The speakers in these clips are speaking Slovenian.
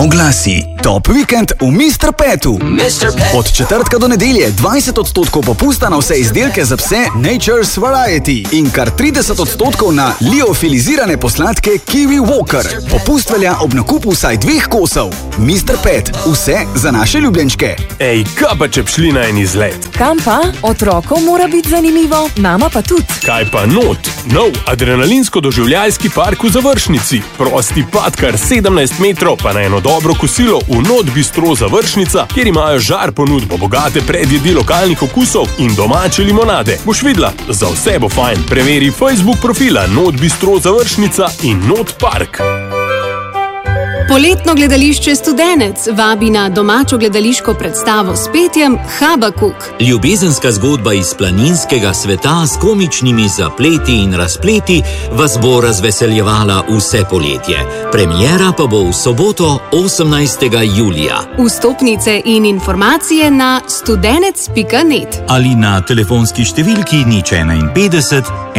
Oglasi Top Weekend v Mr. Petu. Od četrtka do nedelje 20% popusta na vse izdelke za pse Nature's Variety in kar 30% na liofilizirane posladke Kiwi Walker. Popust velja ob nakupu vsaj 2 kosov. Mr. Pet, vse za naše ljubljenčke. Ej, kaj pa če bi šli na en izlet? Kam pa? Otrokom mora biti zanimivo, nama pa tudi. Kaj pa not? Nov adrenalinsko-doživljajski park v Završnici. Prosti pad kar 17 metrov, pa na eno dobro kosilo v Not Bistro Završnica, kjer imajo žar ponudbo, bogate predjedi lokalnih okusov in domače limonade. Boš videla, za vse bo fajn. Preveri Facebook profila Not Bistro Završnica in Not Park. Poletno gledališče Studenec vabi na domačo gledališko predstavo s petjem Habakuk. Ljubezenska zgodba iz planinskega sveta s komičnimi zapleti in razpleti vas bo razveseljevala vse poletje. Premiera pa bo v soboto 18. julija. Vstopnice in informacije na studenec.net ali na telefonski številki 051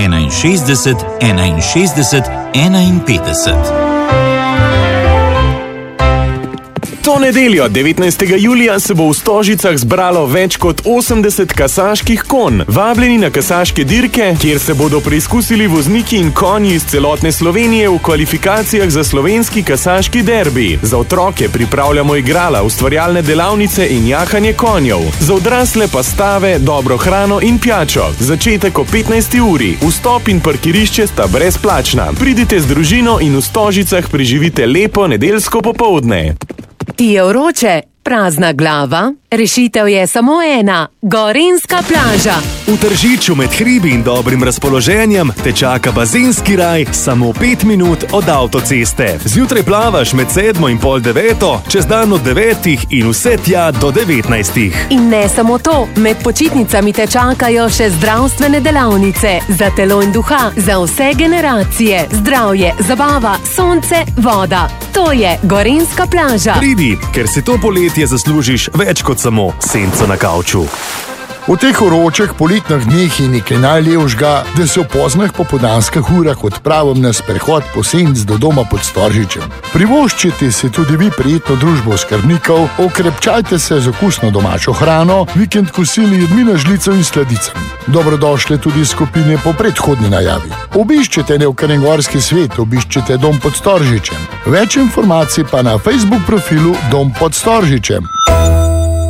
61 61 51. To nedeljo, 19. julija, se bo v Stožicah zbralo več kot 80 kasaških konj. Vabljeni na kasaške dirke, kjer se bodo preizkusili vozniki in konji iz celotne Slovenije v kvalifikacijah za slovenski kasaški derbi. Za otroke pripravljamo igrala, ustvarjalne delavnice in jahanje konjev. Za odrasle pa stave, dobro hrano in pijačo. Začetek o 15. uri. Vstop in parkirišče sta brezplačna. Pridite z družino in v Stožicah preživite lepo nedeljsko popoldne. Ti je vroče, prazna glava? Rešitev je samo ena, Gorenjska plaža. V Tržiču med hribi in dobrim razpoloženjem te čaka bazenski raj samo 5 minut od avtoceste. Zjutraj plavaš med 7 in pol 9, čez dan od 9 in vse tja do 19. In ne samo to, med počitnicami te čakajo še zdravstvene delavnice za telo in duha, za vse generacije. Zdravje, zabava, sonce, voda. To je Gorenjska plaža. Pridi, ker si to poletje zaslužiš več kot samo senco na kavču. V teh vročih poletnih dneh je nekaj najlepšega, da se v poznih popoldanskih urah odpravim na sprehod po senc do doma pod Storžičem. Privoščite si tudi vi prijetno družbo skrbnikov, okrepčajte se z okusno domačo hrano, vikend kosili jedmi na žlico in sladicami. Dobrodošle tudi skupine po predhodni najavi. Obiščite neokrengorski svet, obiščite Dom pod Storžičem. Več informacij pa na Facebook profilu Dom pod Storžičem.